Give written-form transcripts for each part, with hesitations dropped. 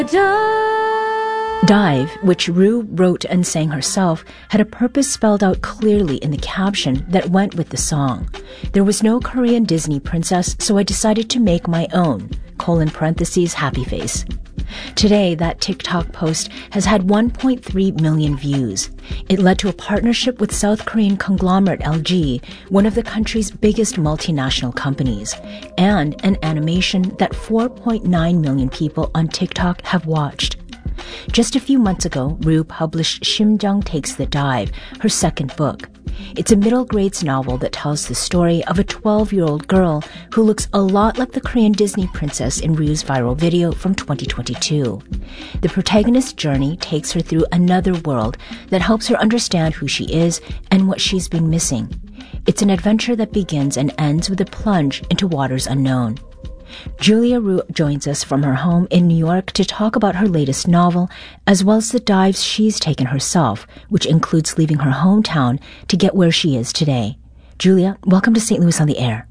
Dive, which Rue wrote and sang herself, had a purpose spelled out clearly in the caption that went with the song. There was no Korean Disney princess, so I decided to make my own, happy face. Today, that TikTok post has had 1.3 million views. It led to a partnership with South Korean conglomerate LG, one of the country's biggest multinational companies, and an animation that 4.9 million people on TikTok have watched. Just a few months ago, Rue published Shimjung Takes the Dive, her second book. It's a middle grades novel that tells the story of a 12-year-old girl who looks a lot like the Korean Disney princess in Rue's viral video from 2022. The protagonist's journey takes her through another world that helps her understand who she is and what she's been missing. It's an adventure that begins and ends with a plunge into waters unknown. Julia Rue joins us from her home in New York to talk about her latest novel, as well as the dives she's taken herself, which includes leaving her hometown to get where she is today. Julia, welcome to St. Louis on the Air.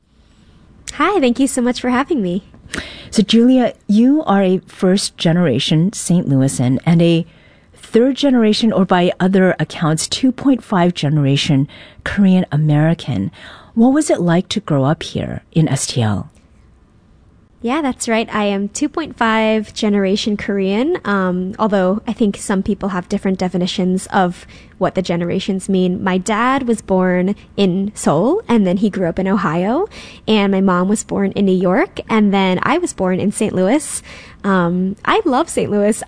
Hi, thank you so much for having me. So, Julia, you are a first-generation St. Louisan and a third-generation, or by other accounts, 2.5 generation Korean American. What was it like to grow up here in STL? Yeah, that's right. I am 2.5 generation Korean, although I think some people have different definitions of what the generations mean. My dad was born in Seoul, and then he grew up in Ohio, and my mom was born in New York, and then I was born in St. Louis. I love St. Louis.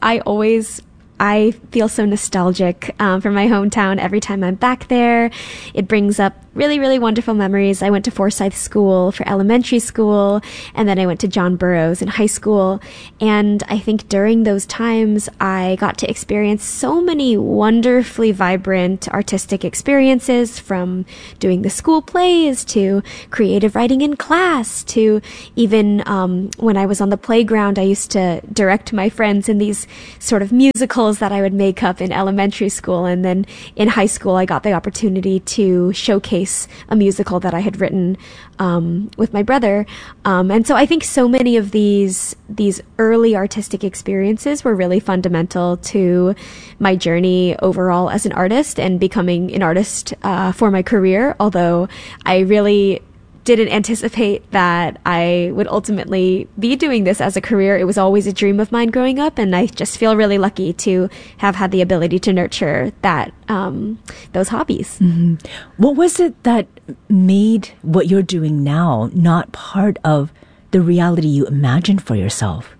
I feel so nostalgic for my hometown every time I'm back there. It brings up really, really wonderful memories. I went to Forsyth School for elementary school, and then I went to John Burroughs in high school. And I think during those times, I got to experience so many wonderfully vibrant artistic experiences, from doing the school plays to creative writing in class to even when I was on the playground, I used to direct my friends in these sort of musicals that I would make up in elementary school. And then in high school, I got the opportunity to showcase a musical that I had written with my brother. And so I think so many of these early artistic experiences were really fundamental to my journey overall as an artist and becoming an artist for my career, although I really didn't anticipate that I would ultimately be doing this as a career. It was always a dream of mine growing up, and I just feel really lucky to have had the ability to nurture that those hobbies. Mm-hmm. What was it that made what you're doing now not part of the reality you imagined for yourself?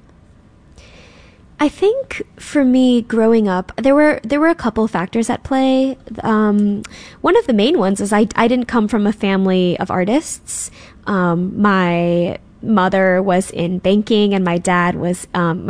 I think for me growing up, there were a couple factors at play. One of the main ones is I didn't come from a family of artists. My mother was in banking, and my dad is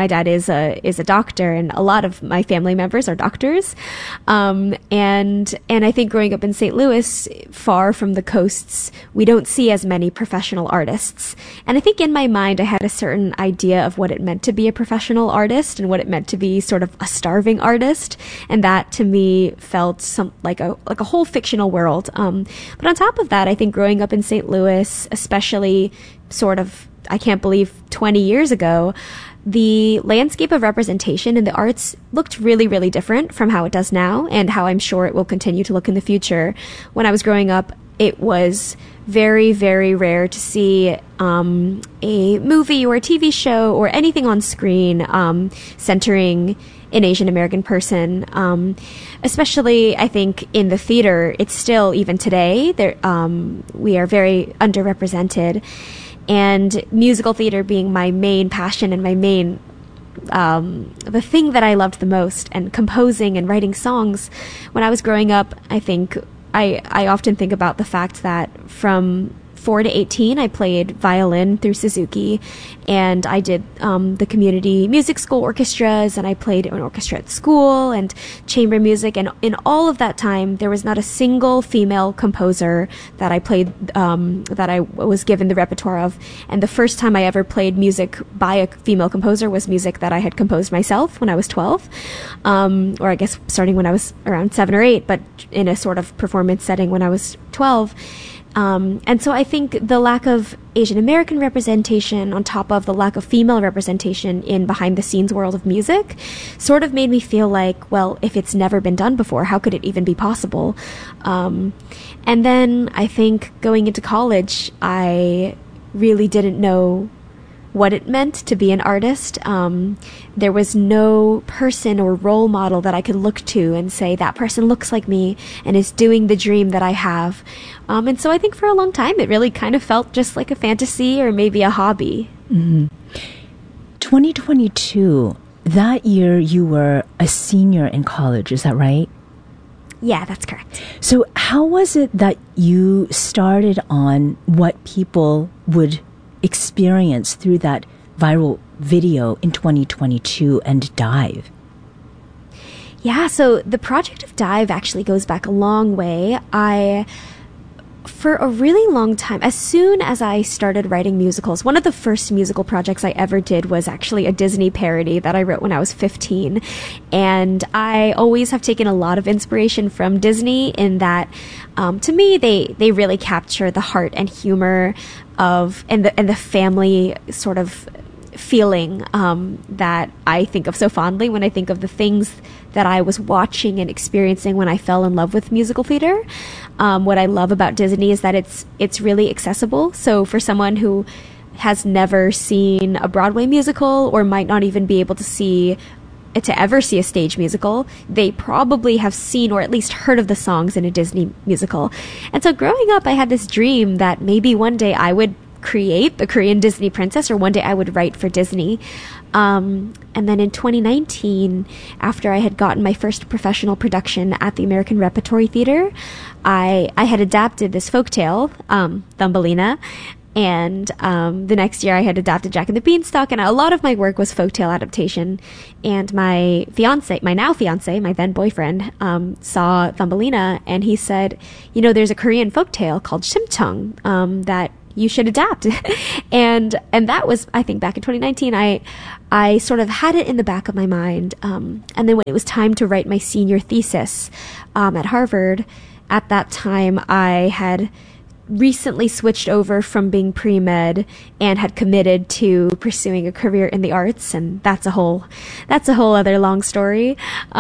a doctor, and a lot of my family members are doctors. And I think growing up in St. Louis, far from the coasts, we don't see as many professional artists. And I think in my mind, I had a certain idea of what it meant to be a professional artist and what it meant to be sort of a starving artist. And that to me felt like a whole fictional world. But on top of that, I think growing up in St. Louis, especially sort of, I can't believe 20 years ago, the landscape of representation in the arts looked really, really different from how it does now, and how I'm sure it will continue to look in the future. When I was growing up, it was very, very rare to see a movie or a TV show or anything on screen centering an Asian American person. Especially, I think, in the theater, it's still, even today, we are very underrepresented. And musical theater being my main passion and my main, the thing that I loved the most, and composing and writing songs. When I was growing up, I think I often think about the fact that from 4 to 18, I played violin through Suzuki, and I did the community music school orchestras, and I played an orchestra at school and chamber music. And in all of that time, there was not a single female composer that I played, that I was given the repertoire of. And the first time I ever played music by a female composer was music that I had composed myself when I was 12, or I guess starting when I was around 7 or 8, but in a sort of performance setting when I was 12. And so I think the lack of Asian American representation on top of the lack of female representation in behind the scenes world of music sort of made me feel like, well, if it's never been done before, how could it even be possible? And then I think going into college, I really didn't know what it meant to be an artist. There was no person or role model that I could look to and say, that person looks like me and is doing the dream that I have. And so I think for a long time, it really kind of felt just like a fantasy or maybe a hobby. 2022, that year you were a senior in college, is that right? Yeah, that's correct. So how was it that you started on what people would experience through that viral video in 2022 and Dive? Yeah, so the project of Dive actually goes back a long way. For a really long time, as soon as I started writing musicals, one of the first musical projects I ever did was actually a Disney parody that I wrote when I was 15. And I always have taken a lot of inspiration from Disney in that, to me, they really capture the heart and humor of, and the family sort of feeling that I think of so fondly when I think of the things that I was watching and experiencing when I fell in love with musical theater. What I love about Disney is that it's really accessible. So for someone who has never seen a Broadway musical or might not even be able to ever see a stage musical, they probably have seen or at least heard of the songs in a Disney musical. And so growing up, I had this dream that maybe one day I would create the Korean Disney princess, or one day I would write for Disney. And then in 2019, after I had gotten my first professional production at the American Repertory Theater, I had adapted this folktale, Thumbelina, and the next year I had adapted Jack and the Beanstalk, and a lot of my work was folktale adaptation. And my now fiance, my then boyfriend, saw Thumbelina, and he said, there's a Korean folktale called Shimcheong that you should adapt. and that was, I think, back in 2019. I sort of had it in the back of my mind. And then when it was time to write my senior thesis at Harvard, at that time I had recently switched over from being pre-med and had committed to pursuing a career in the arts, and that's a whole other long story.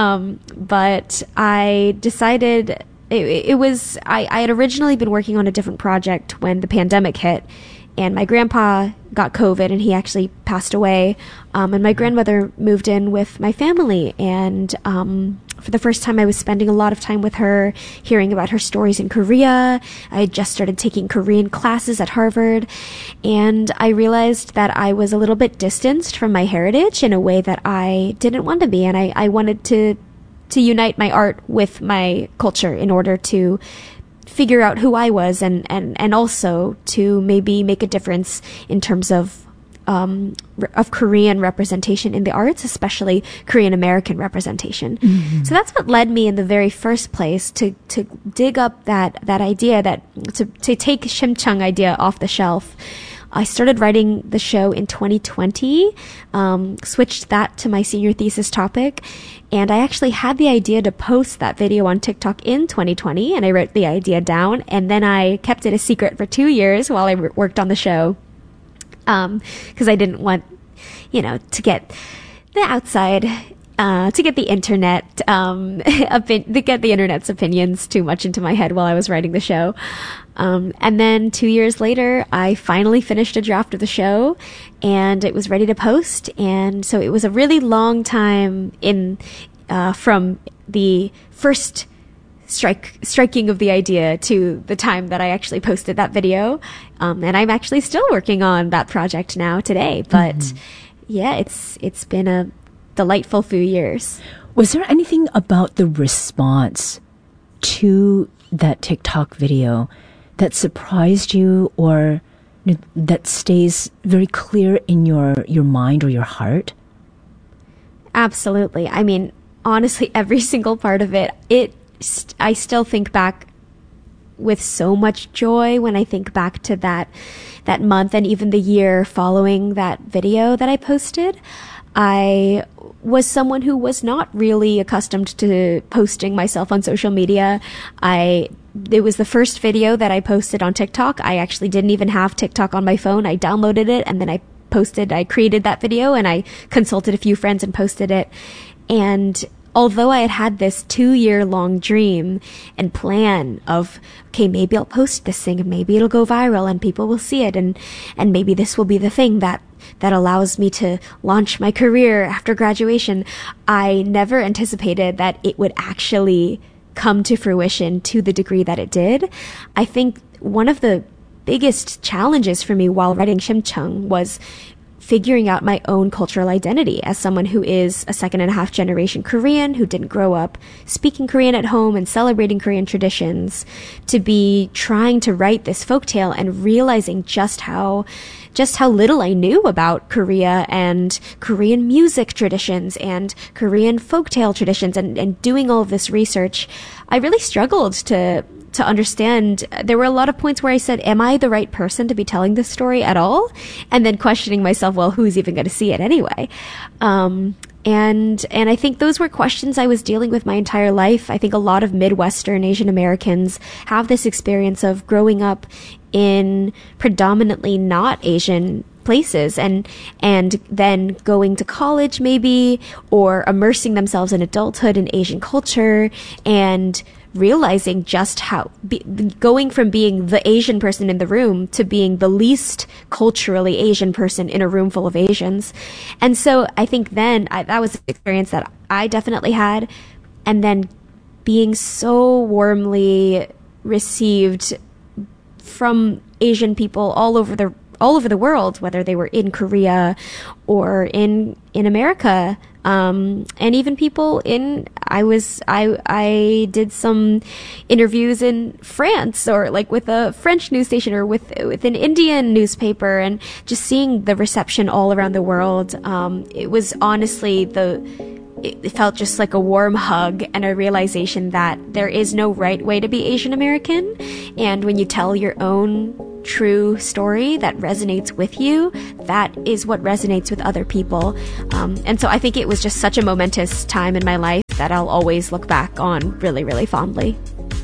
But I decided I had originally been working on a different project when the pandemic hit, and my grandpa got COVID and he actually passed away. And my grandmother moved in with my family, and for the first time I was spending a lot of time with her, hearing about her stories in Korea. I had just started taking Korean classes at Harvard, and I realized that I was a little bit distanced from my heritage in a way that I didn't want to be, and I wanted to unite my art with my culture in order to figure out who I was and also to maybe make a difference in terms of Korean representation in the arts, especially Korean American representation. Mm-hmm. So that's what led me in the very first place to dig up that idea, to take Shimcheong idea off the shelf. I started writing the show in 2020, switched that to my senior thesis topic, and I actually had the idea to post that video on TikTok in 2020, and I wrote the idea down, and then I kept it a secret for 2 years while I worked on the show, because I didn't want, to get the outside, to get the internet, to get the internet's opinions too much into my head while I was writing the show. And then 2 years later, I finally finished a draft of the show, and it was ready to post. And so it was a really long time from the first striking of the idea to the time that I actually posted that video. And I'm actually still working on that project now today. But yeah, it's been a delightful few years. Was there anything about the response to that TikTok video that surprised you, or that stays very clear in your mind or your heart? Absolutely. I mean, honestly, every single part of it, I still think back with so much joy when I think back to that month and even the year following that video that I posted. I was someone who was not really accustomed to posting myself on social media. It was the first video that I posted on TikTok. I actually didn't even have TikTok on my phone. I downloaded it and then I created that video and I consulted a few friends and posted it. And although I had this 2-year-long dream and plan of, okay, maybe I'll post this thing and maybe it'll go viral and people will see it and maybe this will be the thing that allows me to launch my career after graduation, I never anticipated that it would actually come to fruition to the degree that it did. I think one of the biggest challenges for me while writing Shimcheong was figuring out my own cultural identity as someone who is a 2.5 generation Korean who didn't grow up speaking Korean at home and celebrating Korean traditions, to be trying to write this folktale and realizing just how little I knew about Korea and Korean music traditions and Korean folktale traditions, and doing all of this research. I really struggled to understand. There were a lot of points where I said, am I the right person to be telling this story at all? And then questioning myself, well, who's even going to see it anyway? And I think those were questions I was dealing with my entire life. I think a lot of Midwestern Asian Americans have this experience of growing up in predominantly not Asian places and then going to college maybe, or immersing themselves in adulthood in Asian culture and realizing just how going from being the Asian person in the room to being the least culturally Asian person in a room full of Asians. And so I think then that was an experience that I definitely had. And then being so warmly received from Asian people all over the world, whether they were in Korea or in America. And even people I did some interviews in France, or like with a French news station, or with an Indian newspaper, and just seeing the reception all around the world. It was honestly it felt just like a warm hug and a realization that there is no right way to be Asian American. And when you tell your own true story that resonates with you, that is what resonates with other people. And so I think it was just such a momentous time in my life that I'll always look back on really, really fondly.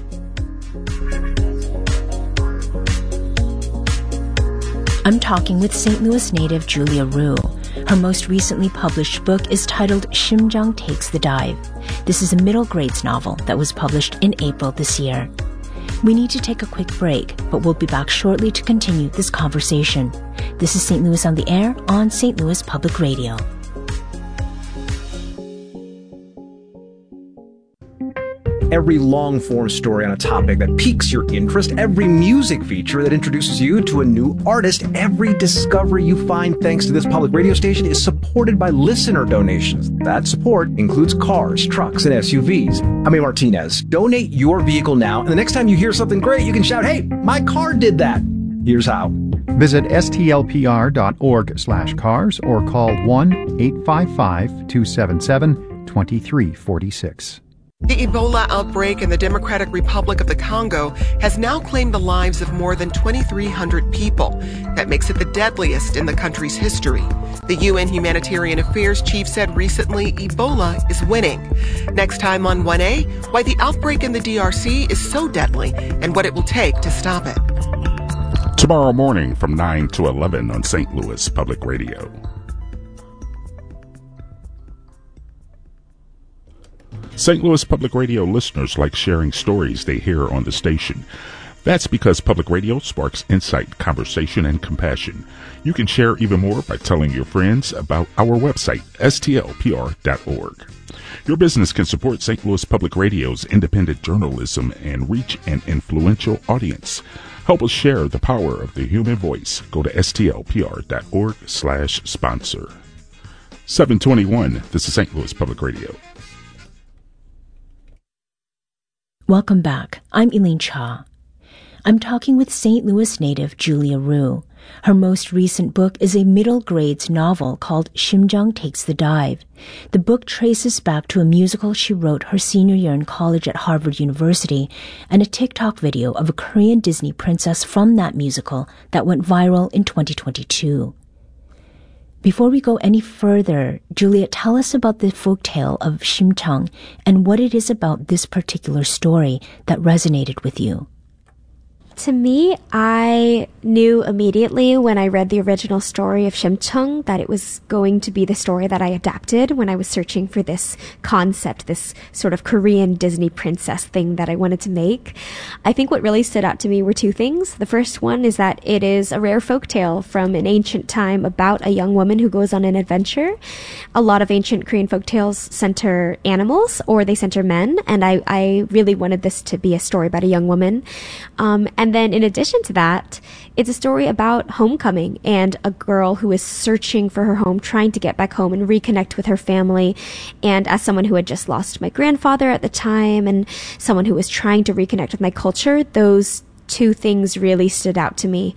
I'm talking with St. Louis native Julia Rue. Her most recently published book is titled Shimcheong Takes the Dive. This is a middle grades novel that was published in April this year. We need to take a quick break, but we'll be back shortly to continue this conversation. This is St. Louis on the Air on St. Louis Public Radio. Every long-form story on a topic that piques your interest, every music feature that introduces you to a new artist, every discovery you find thanks to this public radio station is supported by listener donations. That support includes cars, trucks, and SUVs. I'm A. Martinez. Donate your vehicle now, and the next time you hear something great, you can shout, "Hey, my car did that." Here's how. Visit stlpr.org/cars or call 1-855-277-2346. The Ebola outbreak in the Democratic Republic of the Congo has now claimed the lives of more than 2,300 people. That makes it the deadliest in the country's history. The UN Humanitarian Affairs chief said recently Ebola is winning. Next time on 1A, why the outbreak in the DRC is so deadly and what it will take to stop it. Tomorrow morning from 9 to 11 on St. Louis Public Radio. St. Louis Public Radio listeners like sharing stories they hear on the station. That's because public radio sparks insight, conversation, and compassion. You can share even more by telling your friends about our website, stlpr.org. Your business can support St. Louis Public Radio's independent journalism and reach an influential audience. Help us share the power of the human voice. Go to stlpr.org/sponsor. 721, this is St. Louis Public Radio. Welcome back. I'm Elaine Cha. I'm talking with St. Louis native Julia Rue. Her most recent book is a middle grades novel called Shimcheong Takes the Dive. The book traces back to a musical she wrote her senior year in college at Harvard University and a TikTok video of a Korean Disney princess from that musical that went viral in 2022. Before we go any further, Juliet, tell us about the folktale of Shimchang and what it is about this particular story that resonated with you. To me, I knew immediately when I read the original story of Shimchang that it was going to be the story that I adapted when I was searching for this concept, this sort of Korean Disney princess thing that I wanted to make. I think what really stood out to me were two things. The first one is that it is a rare folktale from an ancient time about a young woman who goes on an adventure. A lot of ancient Korean folktales center animals or they center men, and I really wanted this to be a story about a young woman. And then in addition to that, it's a story about homecoming and a girl who is searching for her home, trying to get back home and reconnect with her family. And as someone who had just lost my grandfather at the time and someone who was trying to reconnect with my culture, those two things really stood out to me.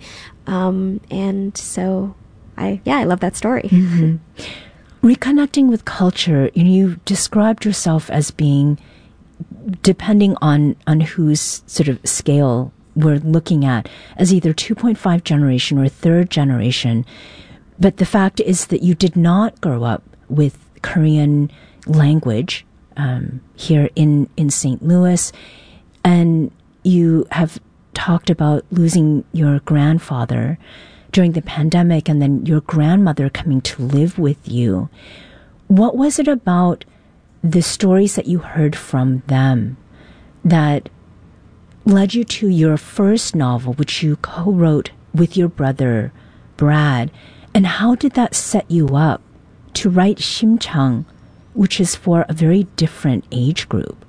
And so I love that story. Mm-hmm. Reconnecting with culture, you described yourself as being, depending on whose sort of scale we're looking at, as either 2.5 generation or third generation. But the fact is that you did not grow up with Korean language here in St. Louis. And you have talked about losing your grandfather during the pandemic and then your grandmother coming to live with you. What was it about the stories that you heard from them that led you to your first novel, which you co-wrote with your brother, Brad? And how did that set you up to write Shimchang, which is for a very different age group?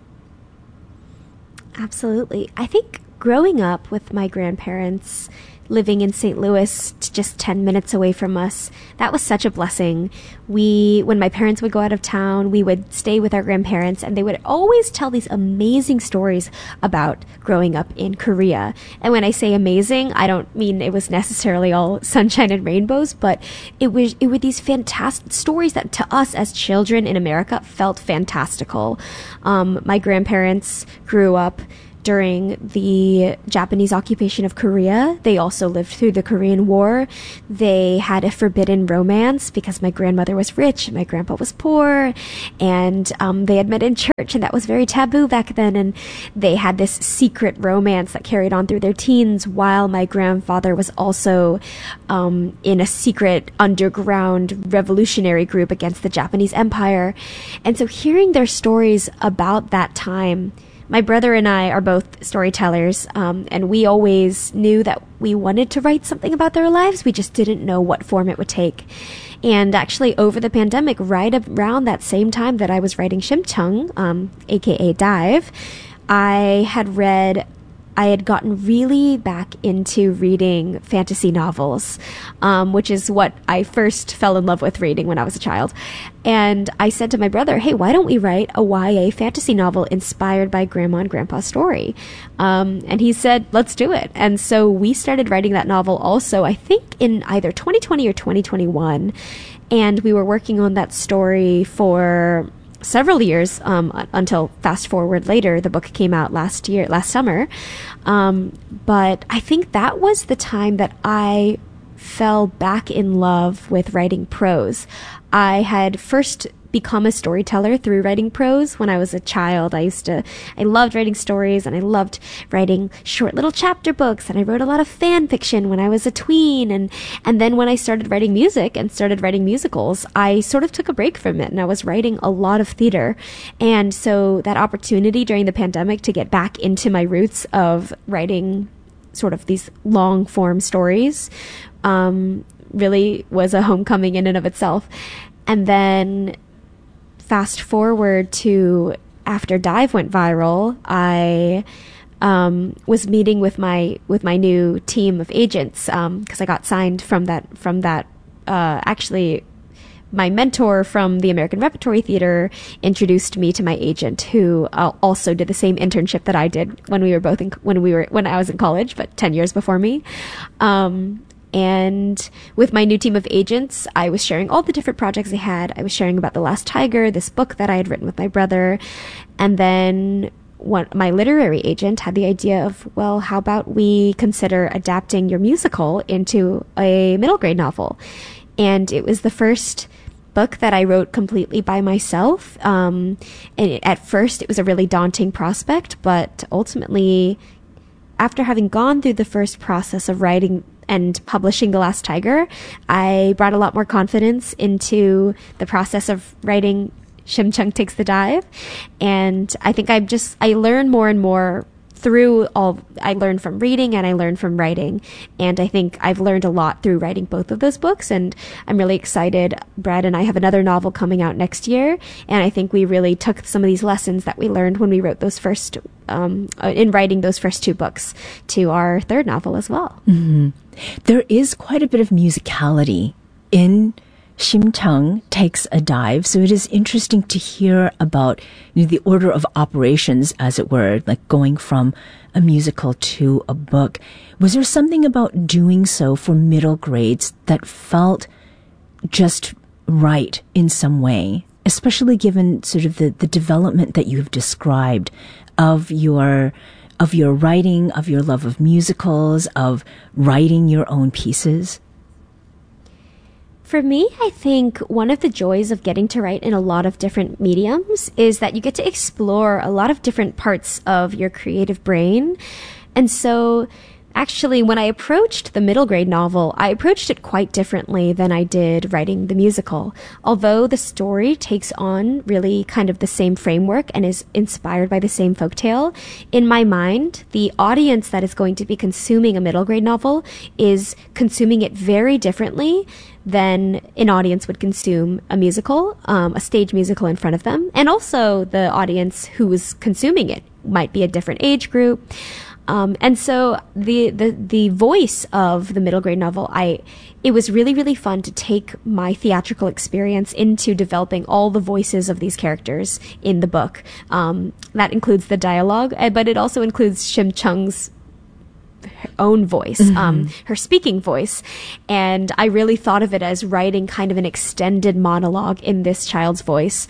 Absolutely. I think growing up with my grandparents, living in St. Louis, just 10 minutes away from us, that was such a blessing. When my parents would go out of town, we would stay with our grandparents, and they would always tell these amazing stories about growing up in Korea. And when I say amazing, I don't mean it was necessarily all sunshine and rainbows, but it were these fantastic stories that to us as children in America felt fantastical. My grandparents grew up during the Japanese occupation of Korea. They also lived through the Korean War. They had a forbidden romance because my grandmother was rich and my grandpa was poor, and they had met in church, and that was very taboo back then, and they had this secret romance that carried on through their teens while my grandfather was also in a secret underground revolutionary group against the Japanese Empire. And so hearing their stories about that time, my brother and I are both storytellers, and we always knew that we wanted to write something about their lives. We just didn't know what form it would take. And actually, over the pandemic, right around that same time that I was writing Shimchang, aka Dive, I had gotten really back into reading fantasy novels, which is what I first fell in love with reading when I was a child. And I said to my brother, hey, why don't we write a YA fantasy novel inspired by Grandma and Grandpa's story? And he said, let's do it. And so we started writing that novel also, I think in either 2020 or 2021. And we were working on that story for several years, until fast forward later, the book came out last summer. But I think that was the time that I fell back in love with writing prose. I had first become a storyteller through writing prose when I was a child. I loved writing stories, and I loved writing short little chapter books, and I wrote a lot of fan fiction when I was a tween, and then when I started writing music and started writing musicals, I sort of took a break from it, and I was writing a lot of theater. And so that opportunity during the pandemic to get back into my roots of writing sort of these long form stories really was a homecoming in and of itself. And then fast forward to after Dive went viral, I was meeting with my new team of agents because I got signed from that. Actually, my mentor from the American Repertory Theater introduced me to my agent, who also did the same internship that I did when I was in college, but 10 years before me. And with my new team of agents, I was sharing all the different projects I had. I was sharing about The Last Tiger, this book that I had written with my brother. And then my literary agent had the idea of, well, how about we consider adapting your musical into a middle grade novel? and it was the first book that I wrote completely by myself. And at first it was a really daunting prospect, but ultimately, after having gone through the first process of writing and publishing The Last Tiger, I brought a lot more confidence into the process of writing Shim Chung Takes the Dive. And I think I learn more and more I learned from reading and I learned from writing. And I think I've learned a lot through writing both of those books. And I'm really excited. Brad and I have another novel coming out next year. And I think we really took some of these lessons that we learned when we wrote those first, in writing those first two books to our third novel as well. Mm-hmm. There is quite a bit of musicality in Shim Chung Takes a Dive, so it is interesting to hear about the order of operations, as it were, like going from a musical to a book. Was there something about doing so for middle grades that felt just right in some way, especially given sort of the development that you've described of your writing, of your love of musicals, of writing your own pieces? For me, I think one of the joys of getting to write in a lot of different mediums is that you get to explore a lot of different parts of your creative brain. And so actually, when I approached the middle grade novel, I approached it quite differently than I did writing the musical. Although the story takes on really kind of the same framework and is inspired by the same folktale, in my mind, the audience that is going to be consuming a middle grade novel is consuming it very differently than an audience would consume a musical, a stage musical in front of them. And also the audience who is consuming it might be a different age group. And so the voice of the middle grade novel, it was really, really fun to take my theatrical experience into developing all the voices of these characters in the book. That includes the dialogue, but it also includes Shim Chung's own voice, her speaking voice. And I really thought of it as writing kind of an extended monologue in this child's voice.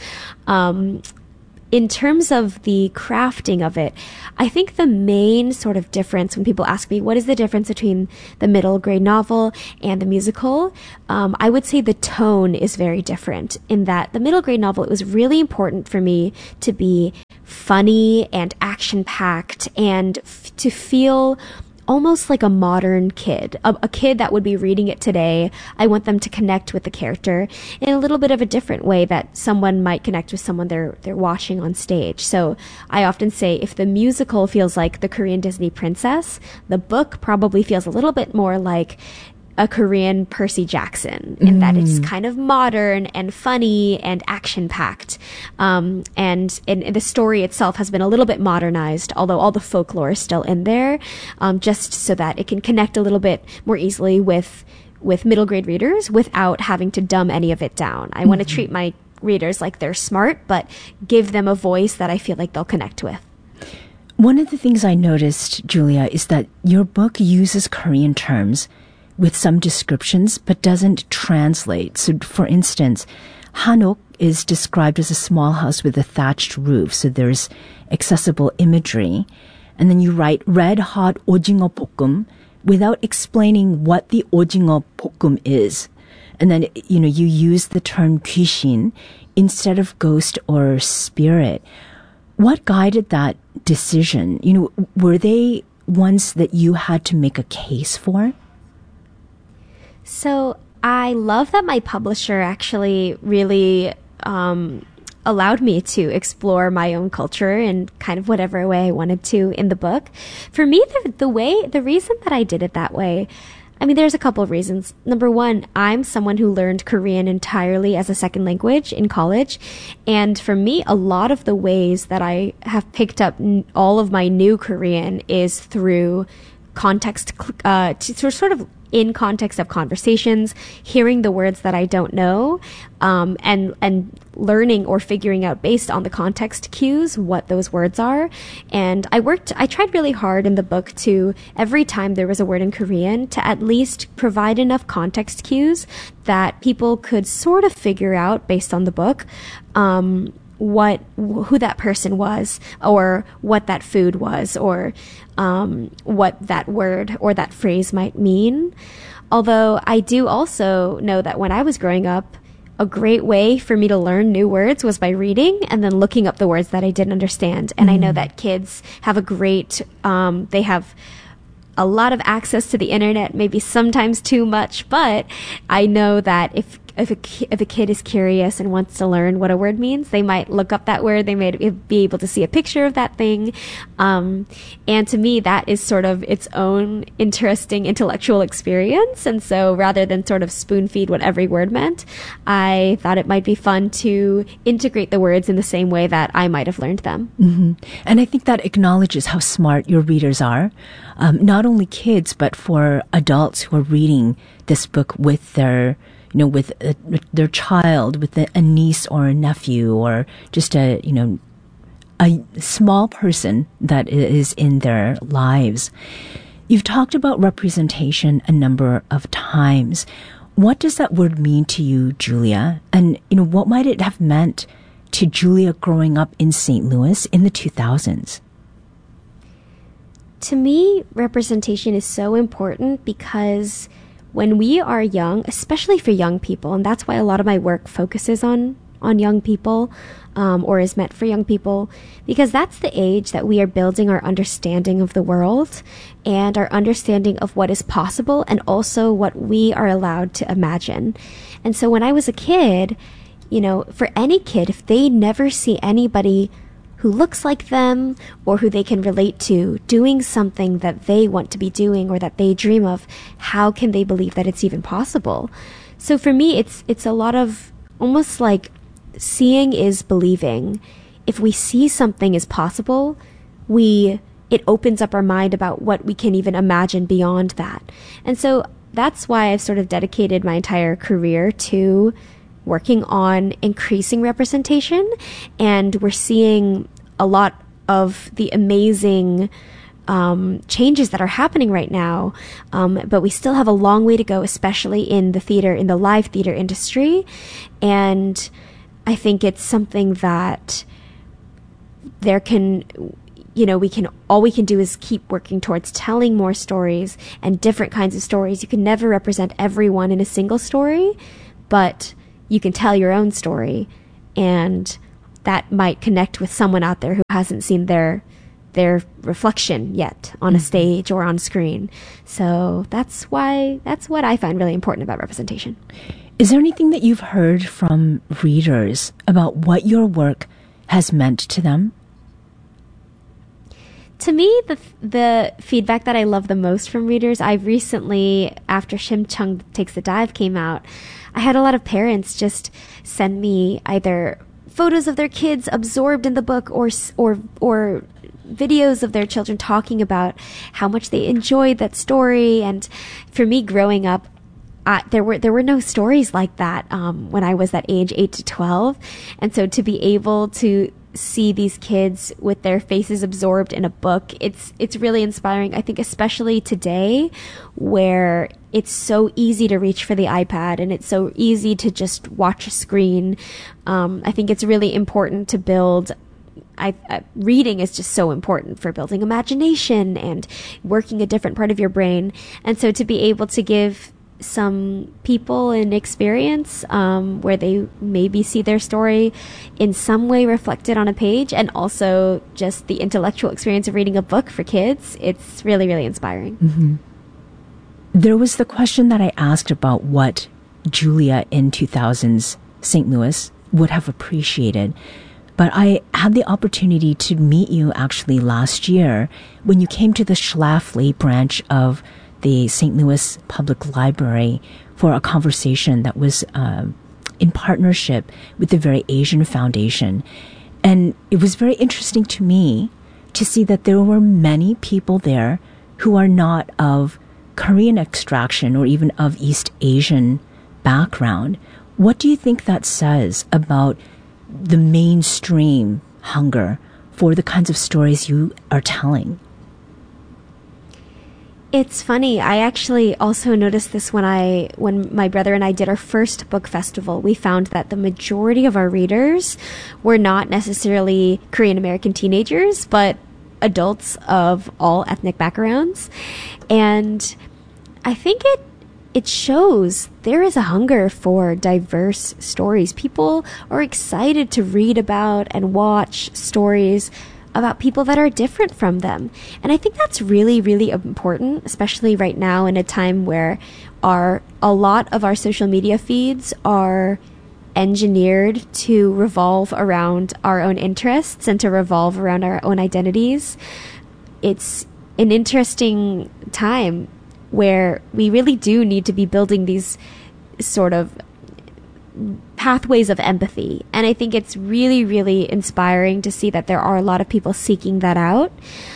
In terms of the crafting of it, I think the main sort of difference when people ask me, what is the difference between the middle grade novel and the musical? I would say the tone is very different in that the middle grade novel, it was really important for me to be funny and action-packed and to feel almost like a modern kid, a kid that would be reading it today. I want them to connect with the character in a little bit of a different way that someone might connect with someone they're watching on stage. So I often say if the musical feels like the Korean Disney princess, the book probably feels a little bit more like a Korean Percy Jackson in that it's kind of modern and funny and action-packed. And the story itself has been a little bit modernized, although all the folklore is still in there, just so that it can connect a little bit more easily with middle grade readers without having to dumb any of it down. I want to treat my readers like they're smart, but give them a voice that I feel like they'll connect with. One of the things I noticed, Julia, is that your book uses Korean terms with some descriptions, but doesn't translate. So, for instance, Hanok is described as a small house with a thatched roof, so there's accessible imagery. And then you write red hot ojingo 볶음 without explaining what the ojingo 볶음 is. And then, you use the term 귀신 instead of ghost or spirit. What guided that decision? Were they ones that you had to make a case for? So I love that my publisher actually really allowed me to explore my own culture in kind of whatever way I wanted to in the book. For me, the reason that I did it that way, I mean, there's a couple of reasons. Number one, I'm someone who learned Korean entirely as a second language in college. And for me, a lot of the ways that I have picked up all of my new Korean is through context, sort of in context of conversations, hearing the words that I don't know, and learning or figuring out based on the context cues what those words are. And I tried really hard in the book to, every time there was a word in Korean, to at least provide enough context cues that people could sort of figure out based on the book. who that person was, or what that food was, or what that word or that phrase might mean. Although I do also know that when I was growing up, a great way for me to learn new words was by reading and then looking up the words that I didn't understand. And I know that kids have they have a lot of access to the internet, maybe sometimes too much, but I know that if a kid is curious and wants to learn what a word means, they might look up that word. They may be able to see a picture of that thing. And to me, that is sort of its own interesting intellectual experience. And so rather than sort of spoon feed what every word meant, I thought it might be fun to integrate the words in the same way that I might have learned them. Mm-hmm. And I think that acknowledges how smart your readers are. Not only kids, but for adults who are reading this book with their their child, with a niece or a nephew, or just a small person that is in their lives. You've talked about representation a number of times. What does that word mean to you, Julia? And, what might it have meant to Julia growing up in St. Louis in the 2000s? To me, representation is so important because when we are young, especially for young people, and that's why a lot of my work focuses on young people, or is meant for young people, because that's the age that we are building our understanding of the world and our understanding of what is possible and also what we are allowed to imagine. And so when I was a kid, for any kid, if they never see anybody who looks like them or who they can relate to doing something that they want to be doing or that they dream of, how can they believe that it's even possible? So for me, it's a lot of almost like seeing is believing. If we see something is possible, it opens up our mind about what we can even imagine beyond that. And so that's why I've sort of dedicated my entire career to working on increasing representation, and we're seeing a lot of the amazing changes that are happening right now, but we still have a long way to go, especially in the live theater industry. And I think it's something that all we can do is keep working towards telling more stories and different kinds of stories. You can never represent everyone in a single story, but you can tell your own story, and that might connect with someone out there who hasn't seen their reflection yet on a stage or on screen. So that's what I find really important about representation. Is there anything that you've heard from readers about what your work has meant to them? To me, the feedback that I love the most from readers, I've recently, after Shim Chung Takes the Dive came out, I had a lot of parents just send me either photos of their kids absorbed in the book or videos of their children talking about how much they enjoyed that story. And for me, growing up, there were no stories like that when I was that age, 8 to 12. And so to be able to see these kids with their faces absorbed in a book, it's really inspiring. I think especially today, where it's so easy to reach for the iPad and it's so easy to just watch a screen. I think it's really important to build. Reading is just so important for building imagination and working a different part of your brain. And so to be able to give some people an experience where they maybe see their story in some way reflected on a page, and also just the intellectual experience of reading a book for kids, it's really, really inspiring. Mm-hmm. There was the question that I asked about what Julia in 2000's St. Louis would have appreciated. But I had the opportunity to meet you actually last year when you came to the Schlafly branch of the St. Louis Public Library for a conversation that was in partnership with the Very Asian Foundation. And it was very interesting to me to see that there were many people there who are not of Korean extraction or even of East Asian background. What do you think that says about the mainstream hunger for the kinds of stories you are telling? It's funny. I actually also noticed this when my brother and I did our first book festival. We found that the majority of our readers were not necessarily Korean American teenagers, but adults of all ethnic backgrounds. And I think it shows there is a hunger for diverse stories. People are excited to read about and watch stories about people that are different from them. And I think that's really, really important, especially right now in a time where a lot of our social media feeds are engineered to revolve around our own interests and to revolve around our own identities. It's an interesting time where we really do need to be building these sort of pathways of empathy. And I think it's really, really inspiring to see that there are a lot of people seeking that out.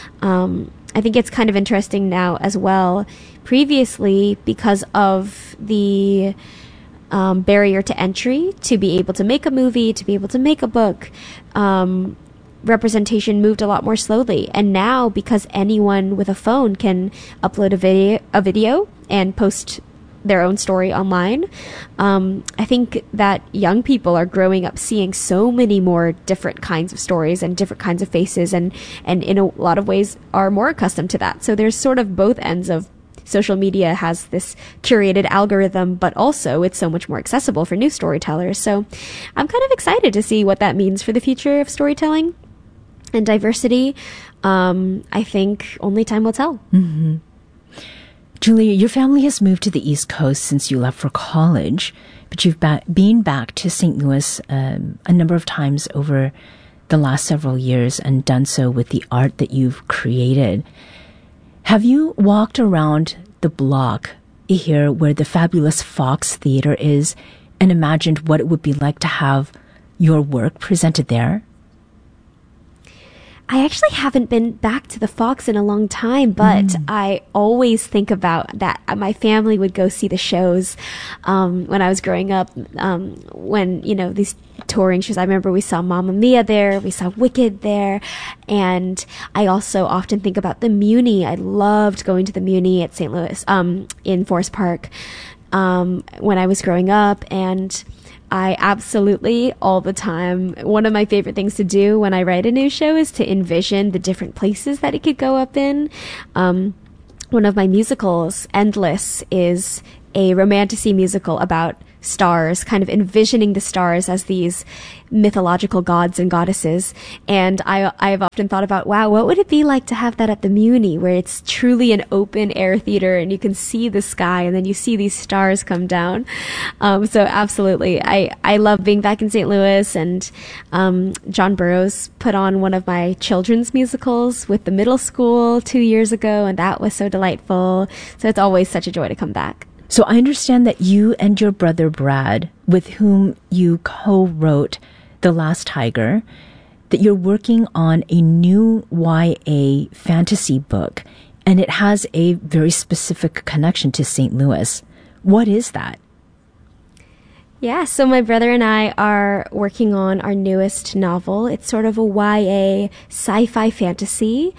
I think it's kind of interesting now as well. Previously, because of the barrier to entry to be able to make a movie, to be able to make a book, representation moved a lot more slowly. And now, because anyone with a phone can upload a video and post their own story online, I think that young people are growing up seeing so many more different kinds of stories and different kinds of faces, and in a lot of ways are more accustomed to that. So there's sort of both ends of social media has this curated algorithm, but also it's so much more accessible for new storytellers. So I'm kind of excited to see what that means for the future of storytelling and diversity. I think only time will tell. Mm-hmm. Julia, your family has moved to the East Coast since you left for college, but you've been back to St. Louis a number of times over the last several years and done so with the art that you've created. Have you walked around the block here where the fabulous Fox Theater is and imagined what it would be like to have your work presented there? I actually haven't been back to the Fox in a long time, but I always think about that. My family would go see the shows when I was growing up, when, these touring shows. I remember we saw Mamma Mia there, we saw Wicked there, and I also often think about the Muni. I loved going to the Muni at St. Louis, in Forest Park, when I was growing up, and I absolutely, all the time, one of my favorite things to do when I write a new show is to envision the different places that it could go up in. One of my musicals, Endless, is a romantasy musical about stars, kind of envisioning the stars as these mythological gods and goddesses. And I've often thought about, wow, what would it be like to have that at the Muni, where it's truly an open air theater and you can see the sky and then you see these stars come down. So absolutely. I love being back in St. Louis, and John Burroughs put on one of my children's musicals with the middle school 2 years ago, and that was so delightful. So it's always such a joy to come back. So I understand that you and your brother Brad, with whom you co-wrote The Last Tiger, that you're working on a new YA fantasy book, and it has a very specific connection to St. Louis. What is that? Yeah, so my brother and I are working on our newest novel. It's sort of a YA sci-fi fantasy.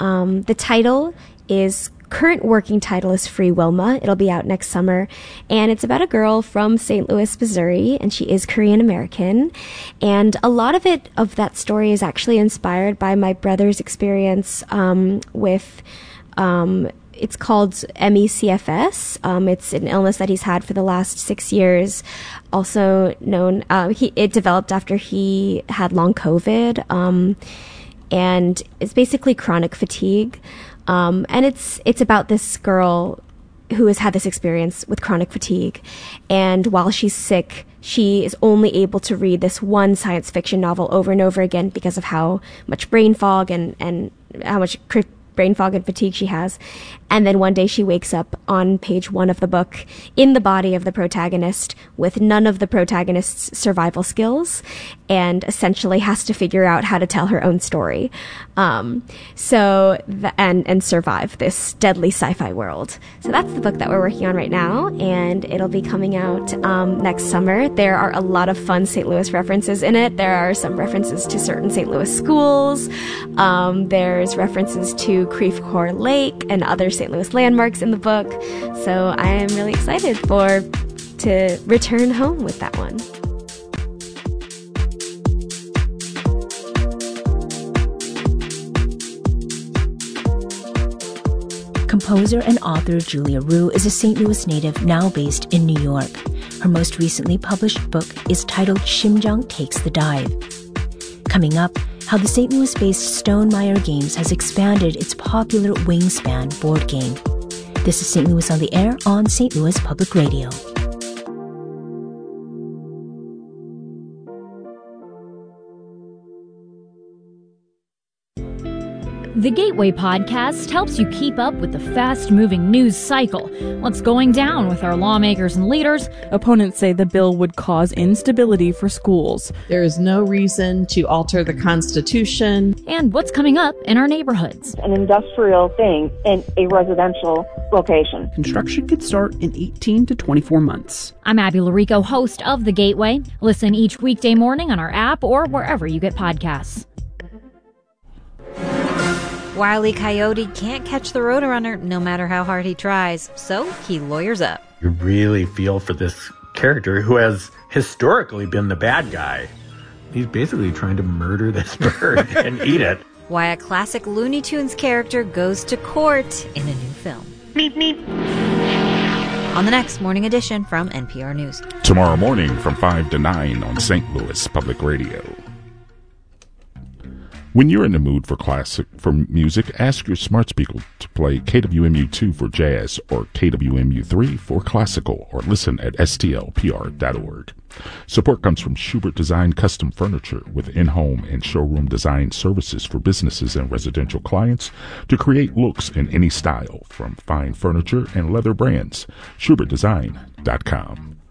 Current working title is Free Wilma. It'll be out next summer. And it's about a girl from St. Louis, Missouri, and she is Korean American. And a lot of that story is actually inspired by my brother's experience with it's called MECFS. It's an illness that he's had for the last 6 years. Also known, it developed after he had long COVID. And it's basically chronic fatigue. And it's about this girl who has had this experience with chronic fatigue. And while she's sick, she is only able to read this one science fiction novel over and over again because of how much brain fog and how much brain fog and fatigue she has. And then one day she wakes up on page 1 of the book in the body of the protagonist with none of the protagonist's survival skills, and essentially has to figure out how to tell her own story. And survive this deadly sci-fi world. So that's the book that we're working on right now, and it'll be coming out next summer. There are a lot of fun St. Louis references in it. There are some references to certain St. Louis schools. There's references to Creve Coeur Lake and other St. Louis landmarks in the book. So I am really excited to return home with that one. Composer and author Julia Rue is a St. Louis native now based in New York. Her most recently published book is titled Shimjang Takes the Dive. Coming up, how the St. Louis-based Stonemaier Games has expanded its popular Wingspan board game. This is St. Louis on the Air on St. Louis Public Radio. The Gateway Podcast helps you keep up with the fast-moving news cycle. What's going down with our lawmakers and leaders? Opponents say the bill would cause instability for schools. There is no reason to alter the Constitution. And what's coming up in our neighborhoods. An industrial thing in a residential location. Construction could start in 18 to 24 months. I'm Abby Larico, host of The Gateway. Listen each weekday morning on our app or wherever you get podcasts. Wile E. Coyote can't catch the Roadrunner no matter how hard he tries, so he lawyers up. You really feel for this character who has historically been the bad guy. He's basically trying to murder this bird and eat it. Why a classic Looney Tunes character goes to court in a new film. Meep, meep. On the next Morning Edition from NPR News. Tomorrow morning from 5 to 9 on St. Louis Public Radio. When you're in the mood for music, ask your smart speaker to play KWMU2 for jazz or KWMU3 for classical, or listen at stlpr.org. Support comes from Schubert Design Custom Furniture, with in-home and showroom design services for businesses and residential clients to create looks in any style, from fine furniture and leather brands. SchubertDesign.com.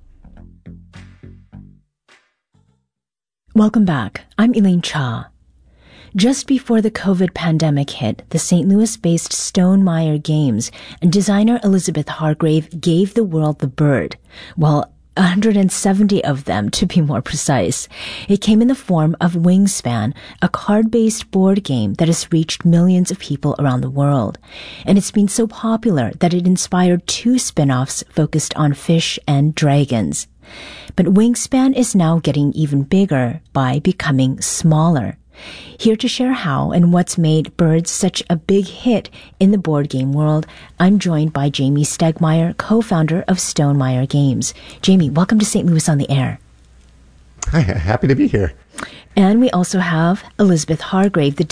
Welcome back. I'm Elaine Cha. Just before the COVID pandemic hit, the St. Louis-based Stonemaier Games and designer Elizabeth Hargrave gave the world the bird. Well, 170 of them, to be more precise. It came in the form of Wingspan, a card-based board game that has reached millions of people around the world. And it's been so popular that it inspired 2 spin-offs focused on fish and dragons. But Wingspan is now getting even bigger by becoming smaller. Here to share how and what's made Birds such a big hit in the board game world, I'm joined by Jamie Stegmaier, co-founder of Stonemaier Games. Jamie, welcome to St. Louis on the Air. Hi, happy to be here. And we also have Elizabeth Hargrave, the